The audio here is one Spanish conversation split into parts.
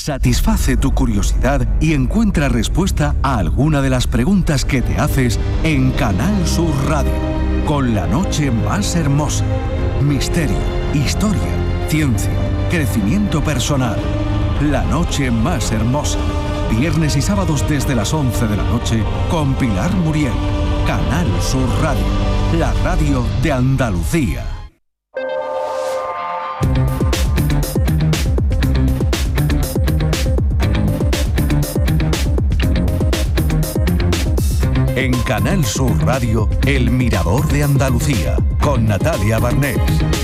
Satisface tu curiosidad y encuentra respuesta a alguna de las preguntas que te haces en Canal Sur Radio, con La Noche Más Hermosa. Misterio, historia, ciencia, crecimiento personal. La Noche Más Hermosa. Viernes y sábados desde las 11 de la noche con Pilar Muriel. Canal Sur Radio, la radio de Andalucía. En Canal Sur Radio, El Mirador de Andalucía, con Natalia Barnés.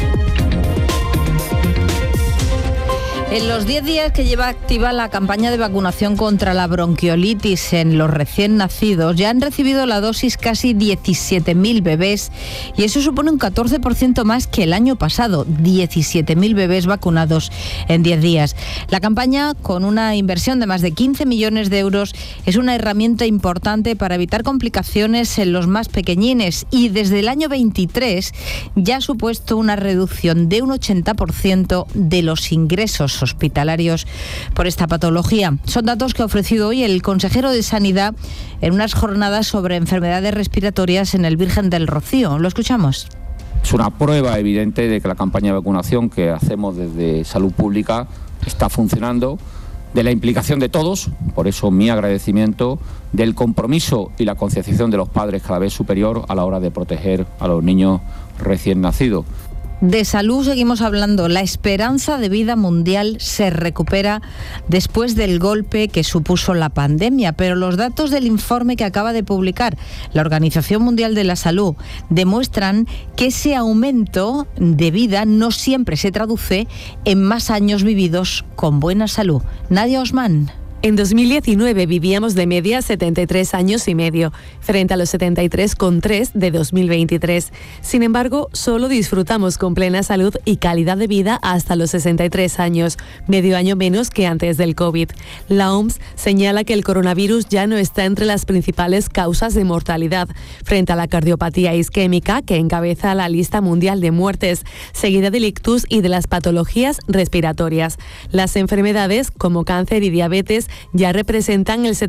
En los 10 días que lleva activa la campaña de vacunación contra la bronquiolitis en los recién nacidos, ya han recibido la dosis casi 17.000 bebés y eso supone un 14% más que el año pasado. 17.000 bebés vacunados en 10 días. La campaña, con una inversión de más de 15 millones de euros, es una herramienta importante para evitar complicaciones en los más pequeñines y desde el año 23 ya ha supuesto una reducción de un 80% de los ingresos hospitalarios por esta patología. Son datos que ha ofrecido hoy el consejero de Sanidad en unas jornadas sobre enfermedades respiratorias en el Virgen del Rocío. Lo escuchamos. Es una prueba evidente de que la campaña de vacunación que hacemos desde Salud Pública está funcionando, de la implicación de todos, por eso mi agradecimiento, del compromiso y la concienciación de los padres cada vez superior a la hora de proteger a los niños recién nacidos. De salud seguimos hablando. La esperanza de vida mundial se recupera después del golpe que supuso la pandemia, pero los datos del informe que acaba de publicar la Organización Mundial de la Salud demuestran que ese aumento de vida no siempre se traduce en más años vividos con buena salud. Nadia Osman. En 2019 vivíamos de media 73 años y medio, frente a los 73,3 de 2023. Sin embargo, solo disfrutamos con plena salud y calidad de vida hasta los 63 años, medio año menos que antes del COVID. La OMS señala que el coronavirus ya no está entre las principales causas de mortalidad, frente a la cardiopatía isquémica, que encabeza la lista mundial de muertes, seguida del ictus y de las patologías respiratorias. Las enfermedades, como cáncer y diabetes, ya representan el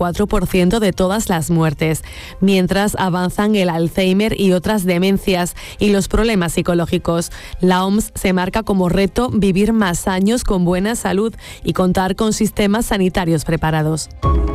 74% de todas las muertes, mientras avanzan el Alzheimer y otras demencias y los problemas psicológicos. La OMS se marca como reto vivir más años con buena salud y contar con sistemas sanitarios preparados.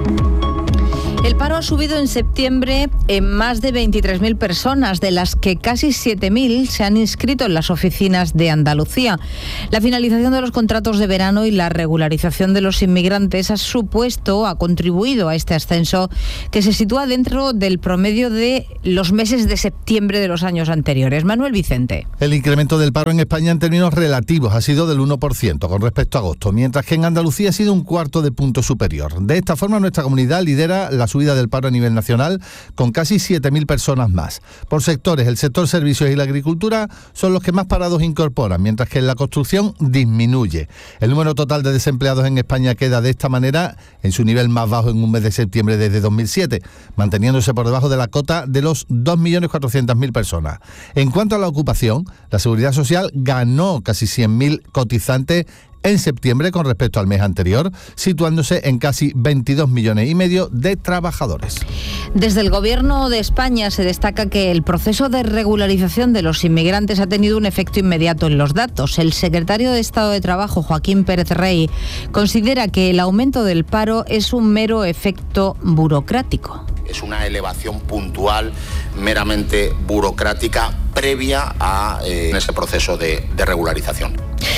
El paro ha subido en septiembre en más de 23.000 personas, de las que casi 7.000 se han inscrito en las oficinas de Andalucía. La finalización de los contratos de verano y la regularización de los inmigrantes ha contribuido a este ascenso, que se sitúa dentro del promedio de los meses de septiembre de los años anteriores. Manuel Vicente. El incremento del paro en España en términos relativos ha sido del 1% con respecto a agosto, mientras que en Andalucía ha sido un cuarto de punto superior. De esta forma, nuestra comunidad lidera la subida del paro a nivel nacional, con casi 7.000 personas más. Por sectores, el sector servicios y la agricultura son los que más parados incorporan, mientras que en la construcción disminuye. El número total de desempleados en España queda de esta manera en su nivel más bajo en un mes de septiembre desde 2007, manteniéndose por debajo de la cota de los 2.400.000 personas. En cuanto a la ocupación, la Seguridad Social ganó casi 100.000 cotizantes en septiembre con respecto al mes anterior, situándose en casi 22,5 millones de trabajadores. Desde el Gobierno de España se destaca que el proceso de regularización de los inmigrantes ha tenido un efecto inmediato en los datos. El secretario de Estado de Trabajo, Joaquín Pérez Rey, considera que el aumento del paro es un mero efecto burocrático. Es una elevación puntual, meramente burocrática, previa a ese proceso de regularización.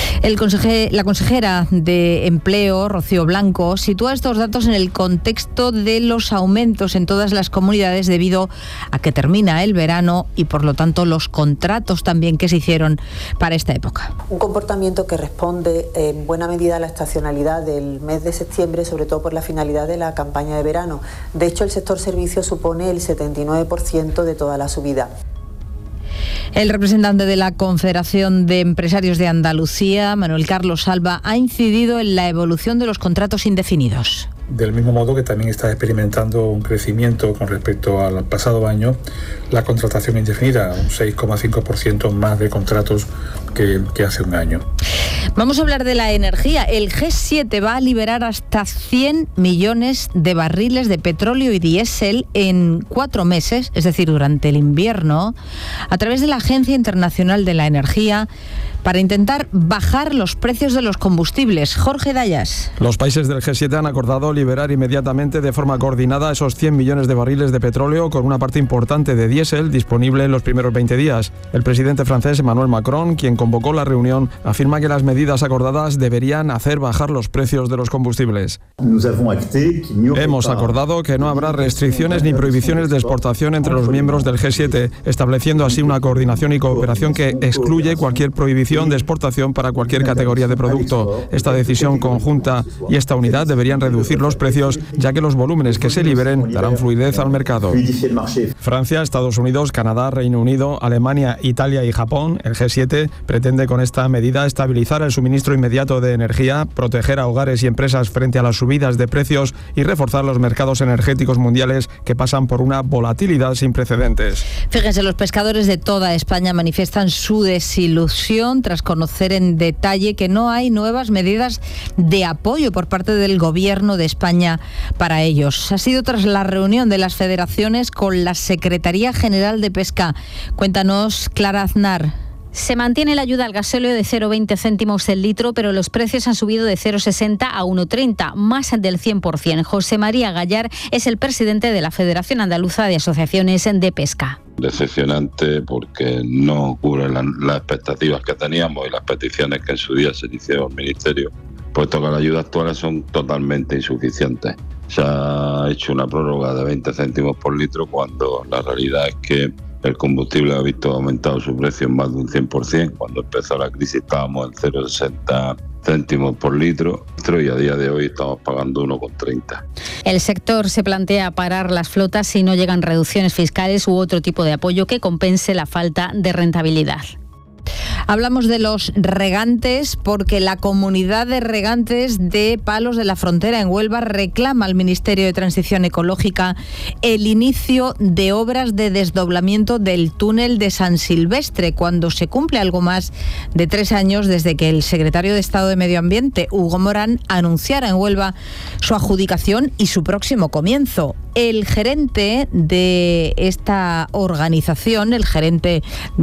La consejera de Empleo, Rocío Blanco, sitúa estos datos en el contexto de los aumentos en todas las comunidades debido a que termina el verano y, por lo tanto, los contratos también que se hicieron para esta época. Un comportamiento que responde en buena medida a la estacionalidad del mes de septiembre, sobre todo por la finalidad de la campaña de verano. De hecho, el sector servicios supone el 79% de toda la subida. El representante de la Confederación de Empresarios de Andalucía, Manuel Carlos Alba, ha incidido en la evolución de los contratos indefinidos. Del mismo modo que también está experimentando un crecimiento con respecto al pasado año la contratación indefinida, un 6,5% más de contratos que hace un año. Vamos a hablar de la energía. El G7 va a liberar hasta 100 millones de barriles de petróleo y diésel en 4 meses, es decir, durante el invierno, a través de la Agencia Internacional de la Energía, para intentar bajar los precios de los combustibles. Jorge Dayas. Los países del G7 han acordado liberar inmediatamente de forma coordinada esos 100 millones de barriles de petróleo, con una parte importante de diésel disponible en los primeros 20 días. El presidente francés Emmanuel Macron, quien convocó la reunión, afirma que las medidas acordadas deberían hacer bajar los precios de los combustibles. Hemos acordado que no habrá restricciones ni prohibiciones de exportación entre los miembros del G7, estableciendo así una coordinación y cooperación que excluye cualquier prohibición de exportación para cualquier categoría de producto. Esta decisión conjunta y esta unidad deberían reducir los precios, ya que los volúmenes que se liberen darán fluidez al mercado. Francia, Estados Unidos, Canadá, Reino Unido, Alemania, Italia y Japón, el G7 pretende con esta medida estabilizar el suministro inmediato de energía, proteger a hogares y empresas frente a las subidas de precios y reforzar los mercados energéticos mundiales que pasan por una volatilidad sin precedentes. Fíjense, los pescadores de toda España manifiestan su desilusión tras conocer en detalle que no hay nuevas medidas de apoyo por parte del Gobierno de España para ellos. Ha sido tras la reunión de las federaciones con la Secretaría General de Pesca. Cuéntanos, Clara Aznar. Se mantiene la ayuda al gasóleo de 0,20 céntimos el litro, pero los precios han subido de 0,60 a 1,30, más del 100%. José María Gallar es el presidente de la Federación Andaluza de Asociaciones de Pesca. Decepcionante porque no cubre las expectativas que teníamos y las peticiones que en su día se hicieron al Ministerio, puesto que las ayudas actuales son totalmente insuficientes. Se ha hecho una prórroga de 20 céntimos por litro cuando la realidad es que el combustible ha visto aumentado su precio en más de un 100%. Cuando empezó la crisis estábamos en 0,60 céntimos por litro y a día de hoy estamos pagando 1,30. El sector se plantea parar las flotas si no llegan reducciones fiscales u otro tipo de apoyo que compense la falta de rentabilidad. Hablamos de los regantes porque la comunidad de regantes de Palos de la Frontera en Huelva reclama al Ministerio de Transición Ecológica el inicio de obras de desdoblamiento del túnel de San Silvestre, cuando se cumple algo más de 3 años desde que el secretario de Estado de Medio Ambiente, Hugo Morán, anunciara en Huelva su adjudicación y su próximo comienzo. El gerente de esta organización, el gerente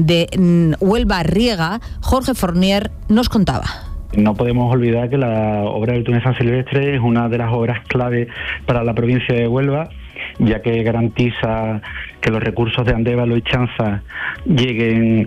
de Huelva Riega, Jorge Fournier, nos contaba. No podemos olvidar que la obra del túnel San Silvestre es una de las obras clave para la provincia de Huelva, ya que garantiza que los recursos de Andévalo y Chanza lleguen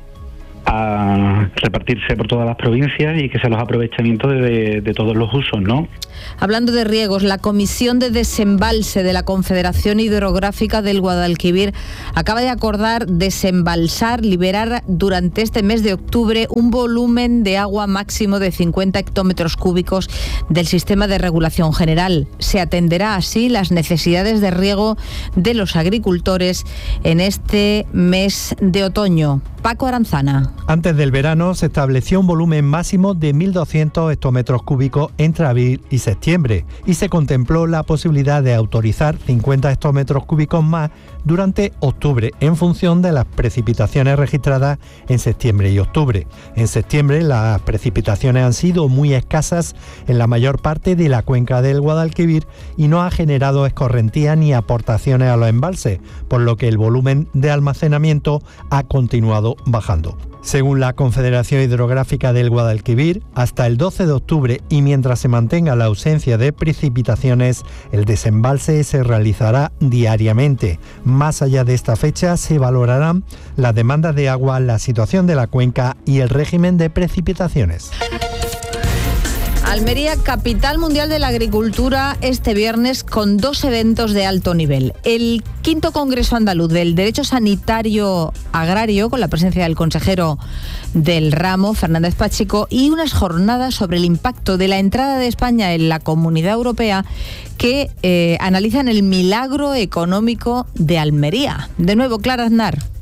a repartirse por todas las provincias y que sea los aprovechamientos de todos los usos, ¿no? Hablando de riegos, la Comisión de Desembalse de la Confederación Hidrográfica del Guadalquivir acaba de acordar desembalsar, liberar durante este mes de octubre un volumen de agua máximo de 50 hectómetros cúbicos del sistema de regulación general. Se atenderá así las necesidades de riego de los agricultores en este mes de otoño. Paco Aranzana. Antes del verano se estableció un volumen máximo de 1.200 hectómetros cúbicos entre abril y septiembre y se contempló la posibilidad de autorizar 50 hectómetros cúbicos más durante octubre en función de las precipitaciones registradas en septiembre y octubre. En septiembre las precipitaciones han sido muy escasas en la mayor parte de la cuenca del Guadalquivir y no ha generado escorrentía ni aportaciones a los embalses, por lo que el volumen de almacenamiento ha continuado bajando. Según la Confederación Hidrográfica del Guadalquivir, hasta el 12 de octubre y mientras se mantenga la ausencia de precipitaciones, el desembalse se realizará diariamente. Más allá de esta fecha se valorarán las demandas de agua, la situación de la cuenca y el régimen de precipitaciones. Almería, capital mundial de la agricultura, este viernes con 2 eventos de alto nivel. El 5º Congreso Andaluz del Derecho Sanitario Agrario, con la presencia del consejero del ramo, Fernández Pacheco, y unas jornadas sobre el impacto de la entrada de España en la Comunidad Europea que analizan el milagro económico de Almería. De nuevo, Clara Aznar.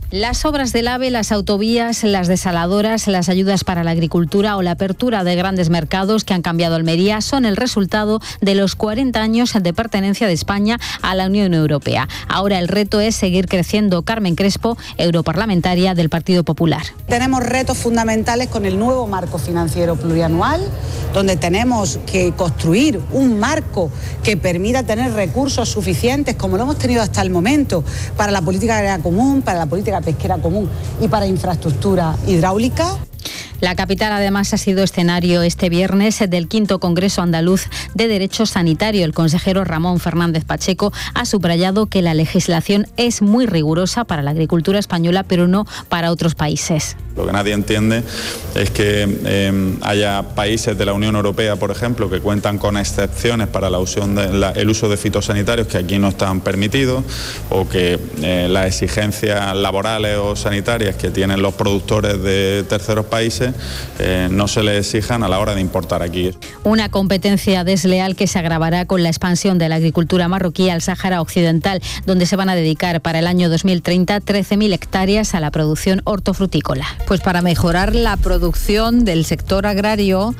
Las obras del AVE, las autovías, las desaladoras, las ayudas para la agricultura o la apertura de grandes mercados que han cambiado Almería son el resultado de los 40 años de pertenencia de España a la Unión Europea. Ahora el reto es seguir creciendo. Carmen Crespo, europarlamentaria del Partido Popular. Tenemos retos fundamentales con el nuevo marco financiero plurianual, donde tenemos que construir un marco que permita tener recursos suficientes, como lo hemos tenido hasta el momento, para la política agraria común, para la política pesquera común y para infraestructura hidráulica. La capital además ha sido escenario este viernes del 5º Congreso Andaluz de Derecho Sanitario. El consejero Ramón Fernández Pacheco ha subrayado que la legislación es muy rigurosa para la agricultura española, pero no para otros países. Lo que nadie entiende es que haya países de la Unión Europea, por ejemplo, que cuentan con excepciones para el uso de fitosanitarios que aquí no están permitidos, o que las exigencias laborales o sanitarias que tienen los productores de terceros países no se les exijan a la hora de importar aquí. Una competencia desleal que se agravará con la expansión de la agricultura marroquí al Sáhara Occidental, donde se van a dedicar para el año 2030 13.000 hectáreas a la producción hortofrutícola. Pues para mejorar la producción del sector agrario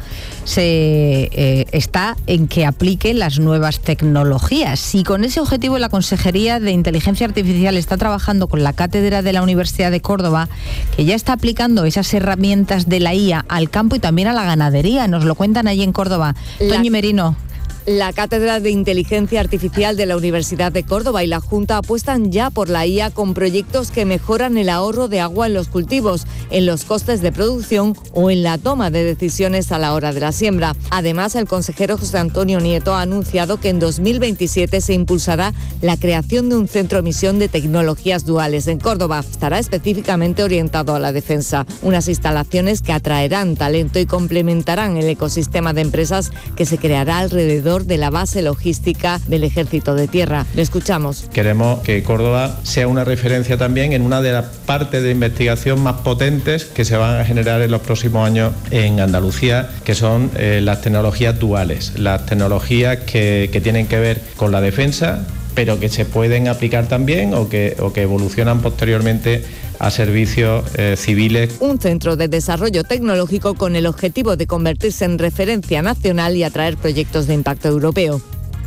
se está en que aplique las nuevas tecnologías. Y con ese objetivo la Consejería de Inteligencia Artificial está trabajando con la Cátedra de la Universidad de Córdoba, que ya está aplicando esas herramientas de la IA al campo y también a la ganadería. Nos lo cuentan allí en Córdoba. Toñi Merino. La Cátedra de Inteligencia Artificial de la Universidad de Córdoba y la Junta apuestan ya por la IA con proyectos que mejoran el ahorro de agua en los cultivos, en los costes de producción o en la toma de decisiones a la hora de la siembra. Además, el consejero José Antonio Nieto ha anunciado que en 2027 se impulsará la creación de un centro misión de tecnologías duales en Córdoba. Estará específicamente orientado a la defensa. Unas instalaciones que atraerán talento y complementarán el ecosistema de empresas que se creará alrededor de la base logística del Ejército de Tierra. Le escuchamos. Queremos que Córdoba sea una referencia también en una de las partes de investigación más potentes que se van a generar en los próximos años en Andalucía, que son las tecnologías duales, las tecnologías que tienen que ver con la defensa, pero que se pueden aplicar también o que evolucionan posteriormente a servicios civiles. Un centro de desarrollo tecnológico con el objetivo de convertirse en referencia nacional y atraer proyectos de impacto europeo.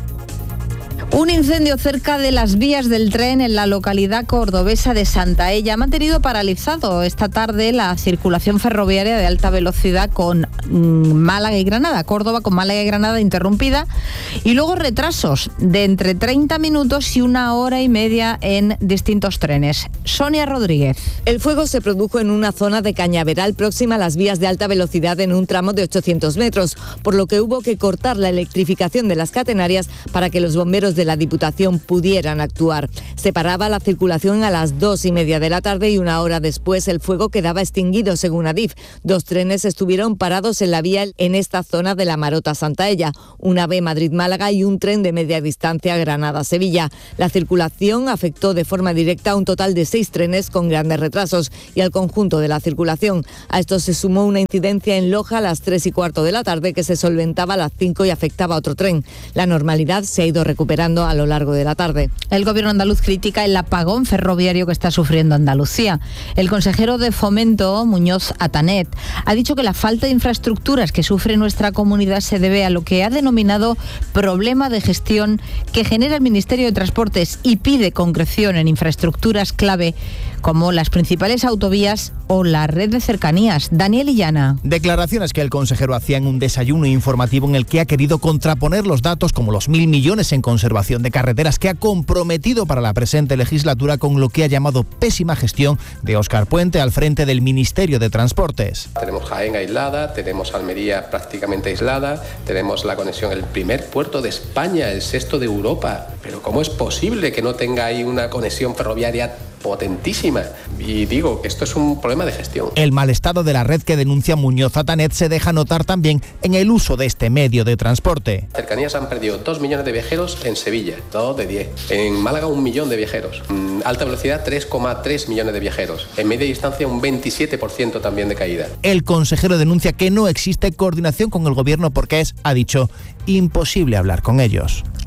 Un incendio cerca de las vías del tren en la localidad cordobesa de Santaella ha mantenido paralizado esta tarde la circulación ferroviaria de alta velocidad con Málaga y Granada. Córdoba con Málaga y Granada interrumpida y luego retrasos de entre 30 minutos y 1 hora y media en distintos trenes. Sonia Rodríguez. El fuego se produjo en una zona de Cañaveral próxima a las vías de alta velocidad en un tramo de 800 metros, por lo que hubo que cortar la electrificación de las catenarias para que los bomberos de la Diputación pudieran actuar. Se paraba la circulación a las 2:30 de la tarde y 1 hora después el fuego quedaba extinguido, según Adif. 2 trenes estuvieron parados en la vía en esta zona de la Marota Santaella, un AVE Madrid-Málaga y un tren de media distancia Granada-Sevilla. La circulación afectó de forma directa a un total de 6 trenes con grandes retrasos y al conjunto de la circulación. A esto se sumó una incidencia en Loja a las 3:15 de la tarde que se solventaba a las 5 y afectaba a otro tren. La normalidad se ha ido recuperando a lo largo de la tarde. El gobierno andaluz critica el apagón ferroviario que está sufriendo Andalucía. El consejero de Fomento, Muñoz Atanet, ha dicho que la falta de infraestructuras que sufre nuestra comunidad se debe a lo que ha denominado problema de gestión que genera el Ministerio de Transportes y pide concreción en infraestructuras clave como las principales autovías o la red de cercanías. Daniel Illana. Declaraciones que el consejero hacía en un desayuno informativo en el que ha querido contraponer los datos como los 1.000 millones en conservación de carreteras que ha comprometido para la presente legislatura con lo que ha llamado pésima gestión de Óscar Puente al frente del Ministerio de Transportes. Tenemos Jaén aislada, tenemos Almería prácticamente aislada, tenemos la conexión, el primer puerto de España, el 6º de Europa. Pero ¿cómo es posible que no tenga ahí una conexión ferroviaria potentísima? Y digo que esto es un problema de gestión. El mal estado de la red que denuncia Muñoz Atanet se deja notar también en el uso de este medio de transporte. Cercanías han perdido 2 millones de viajeros en Sevilla, 2 de 10. En Málaga 1 millón de viajeros. Alta velocidad 3,3 millones de viajeros. En media distancia un 27% también de caída. El consejero denuncia que no existe coordinación con el gobierno porque es, ha dicho, imposible hablar con ellos.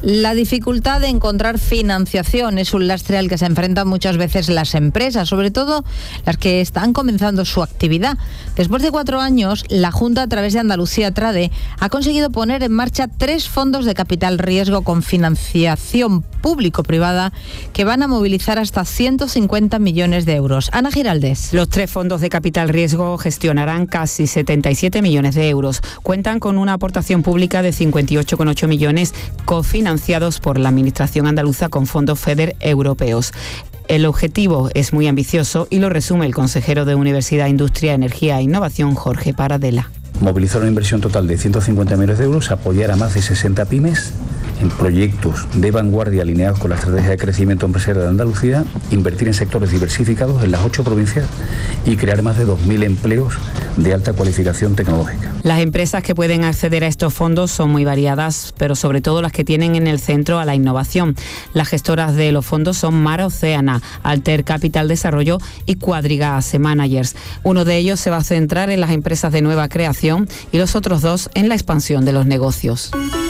La dificultad de encontrar financiación es un lastre al que se enfrentan muchas veces las empresas, sobre todo las que están comenzando su actividad. Después de 4 años, la Junta, a través de Andalucía Trade, ha conseguido poner en marcha 3 fondos de capital riesgo con financiación público-privada que van a movilizar hasta 150 millones de euros. Ana Giraldez. Los 3 fondos de capital riesgo gestionarán casi 77 millones de euros. Cuentan con una aportación pública de 58,8 millones cofinanciados por la Administración andaluza con fondos FEDER europeos. El objetivo es muy ambicioso y lo resume el consejero de Universidad, Industria, Energía e Innovación, Jorge Paradela. Movilizar una inversión total de 150 millones de euros, apoyar a más de 60 pymes en proyectos de vanguardia alineados con la estrategia de crecimiento empresarial de Andalucía, invertir en sectores diversificados en las 8 provincias y crear más de 2.000 empleos de alta cualificación tecnológica. Las empresas que pueden acceder a estos fondos son muy variadas, pero sobre todo las que tienen en el centro a la innovación. Las gestoras de los fondos son Mar Oceana, Alter Capital Desarrollo y Quadriga Asset Managers. Uno de ellos se va a centrar en las empresas de nueva creación y los otros 2 en la expansión de los negocios.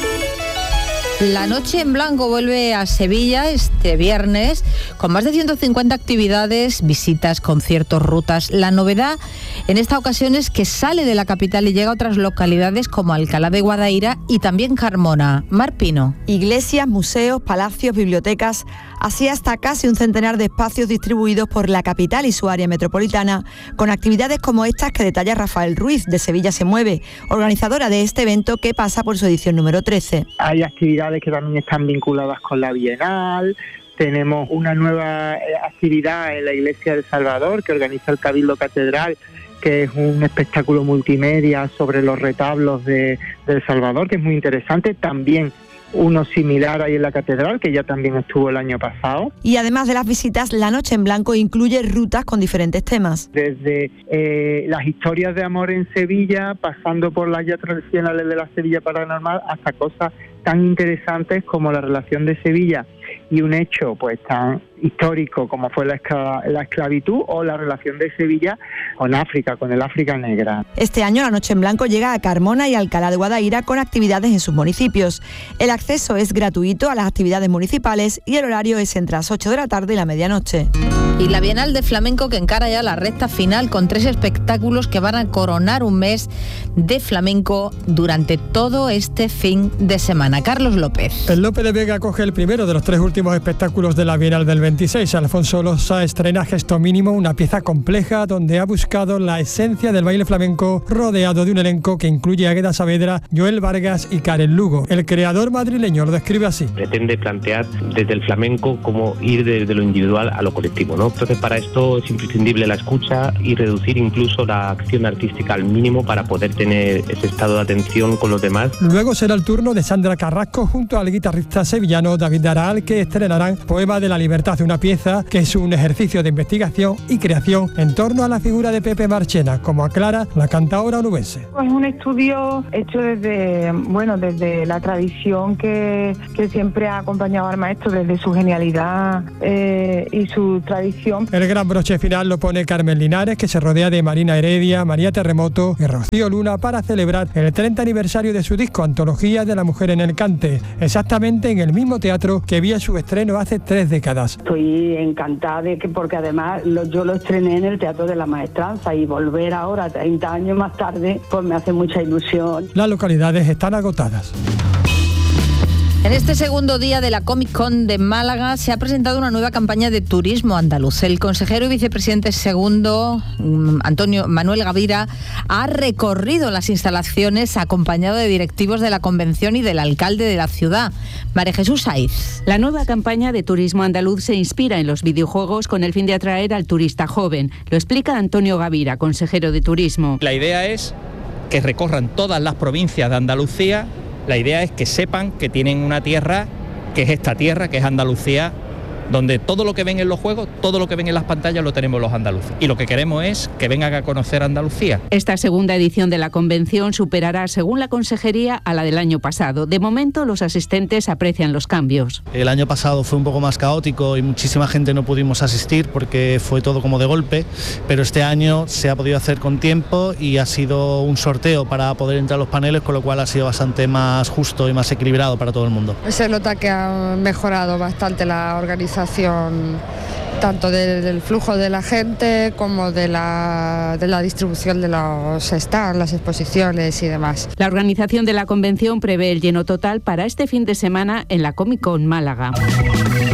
La Noche en Blanco vuelve a Sevilla este viernes con más de 150 actividades, visitas, conciertos, rutas. La novedad en esta ocasión es que sale de la capital y llega a otras localidades como Alcalá de Guadaira y también Carmona. Mar Pino. Iglesias, museos, palacios, bibliotecas, así hasta casi un centenar de espacios distribuidos por la capital y su área metropolitana, con actividades como estas que detalla Rafael Ruiz, de Sevilla Se Mueve, organizadora de este evento que pasa por su edición número 13. Hay actividades que también están vinculadas con la Bienal. Tenemos una nueva actividad en la Iglesia de Salvador que organiza el Cabildo Catedral, que es un espectáculo multimedia sobre los retablos de El Salvador, que es muy interesante. También uno similar ahí en la catedral, que ya también estuvo el año pasado. Y además de las visitas, La Noche en Blanco incluye rutas con diferentes temas. Desde las historias de amor en Sevilla, pasando por las ya tradicionales de la Sevilla paranormal, hasta cosas tan interesantes como la relación de Sevilla y un hecho pues tan histórico como fue la esclavitud, o la relación de Sevilla con África, con el África negra. Este año La Noche en Blanco llega a Carmona y Alcalá de Guadaira con actividades en sus municipios. El acceso es gratuito a las actividades municipales y el horario es entre las 8 de la tarde y la medianoche. Y la Bienal de Flamenco, que encara ya la recta final con 3 espectáculos que van a coronar un mes de flamenco durante todo este fin de semana. Carlos López. El Lope de Vega coge el primero de los 3 últimos espectáculos de la Bienal del 26. Alfonso Losa estrena Gesto Mínimo, una pieza compleja donde ha buscado la esencia del baile flamenco, rodeado de un elenco que incluye a Águeda Saavedra, Joel Vargas y Karen Lugo. El creador madrileño lo describe así. Pretende plantear desde el flamenco cómo ir desde lo individual a lo colectivo, ¿no? Entonces para esto es imprescindible la escucha y reducir incluso la acción artística al mínimo para poder tener ese estado de atención con los demás. Luego será el turno de Sandra Carrasco junto al guitarrista sevillano David Aral, que estrenarán Poema de la Libertad, una pieza que es un ejercicio de investigación y creación en torno a la figura de Pepe Marchena, como aclara la cantaora onubense. Es un estudio hecho desde la tradición que siempre ha acompañado al maestro, desde su genialidad y su tradición. El gran broche final lo pone Carmen Linares, que se rodea de Marina Heredia, María Terremoto y Rocío Luna para celebrar el 30 aniversario de su disco Antología de la Mujer en el Cante, exactamente en el mismo teatro que vio su estreno hace 3 décadas. Estoy encantada porque además yo lo estrené en el Teatro de la Maestranza, y volver ahora 30 años más tarde pues me hace mucha ilusión. Las localidades están agotadas. En este segundo día de la Comic Con de Málaga se ha presentado una nueva campaña de turismo andaluz. El consejero y vicepresidente segundo, Antonio Manuel Gavira, ha recorrido las instalaciones acompañado de directivos de la convención y del alcalde de la ciudad, María Jesús Saiz. La nueva campaña de turismo andaluz se inspira en los videojuegos con el fin de atraer al turista joven. Lo explica Antonio Gavira, consejero de turismo. La idea es que recorran todas las provincias de Andalucía. La idea es que sepan que tienen una tierra, que es esta tierra, que es Andalucía, donde todo lo que ven en los juegos, todo lo que ven en las pantallas lo tenemos los andaluces. Y lo que queremos es que vengan a conocer Andalucía. Esta segunda edición de la convención superará, según la Consejería, a la del año pasado. De momento, los asistentes aprecian los cambios. El año pasado fue un poco más caótico y muchísima gente no pudimos asistir porque fue todo como de golpe, pero este año se ha podido hacer con tiempo y ha sido un sorteo para poder entrar a los paneles, con lo cual ha sido bastante más justo y más equilibrado para todo el mundo. Se nota que ha mejorado bastante la organización, tanto del flujo de la gente como de la distribución de los stands, las exposiciones y demás. La organización de la convención prevé el lleno total para este fin de semana en la Comic Con Málaga.